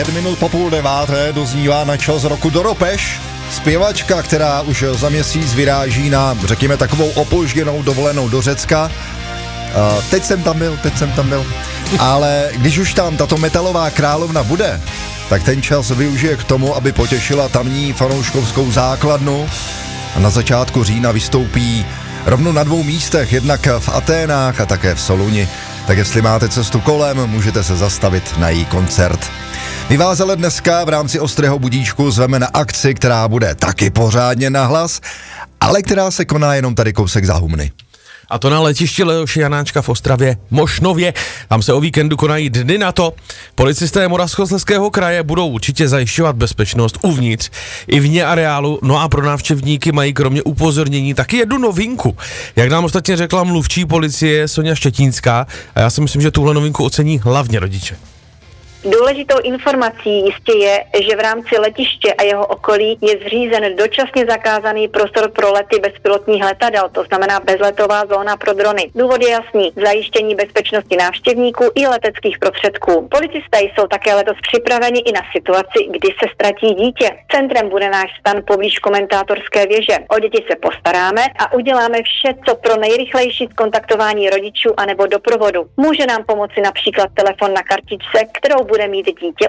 5 minut po 8:30 doznívá na čas roku Doropeš, zpěvačka, která už za měsíc vyráží na, řekněme, takovou opožděnou dovolenou do Řecka. Teď jsem tam byl, ale když už tam tato metalová královna bude, tak ten čas využije k tomu, aby potěšila tamní fanouškovskou základnu a na začátku října vystoupí rovnou na 2 místech, jednak v Aténách a také v Soluni. Tak jestli máte cestu kolem, můžete se zastavit na její koncert. My vás ale dneska v rámci Ostrého budíčku zveme na akci, která bude taky pořádně nahlas, ale která se koná jenom tady kousek za Humny. A to na letišti Leoše Janáčka v Ostravě Mošnově. Tam se o víkendu konají dny NATO. Policisté Moravskoslezského kraje budou určitě zajišťovat bezpečnost uvnitř i vně areálu. No a pro návštěvníky mají kromě upozornění taky jednu novinku. Jak nám ostatně řekla mluvčí policie Soňa Štětínská, a já si myslím, že tuhle novinku ocení hlavně rodiče. Důležitou informací jistě je, že v rámci letiště a jeho okolí je zřízen dočasně zakázaný prostor pro lety bezpilotních letadel, to znamená bezletová zóna pro drony. Důvod je jasný, zajištění bezpečnosti návštěvníků i leteckých prostředků. Policisté jsou také letos připraveni i na situaci, kdy se ztratí dítě. Centrem bude náš stan poblíž komentátorské věže. O děti se postaráme a uděláme vše, co pro nejrychlejší zkontaktování rodičů anebo doprovodu. Může nám pomoci například telefon na kartičce, kterou bude mít dítě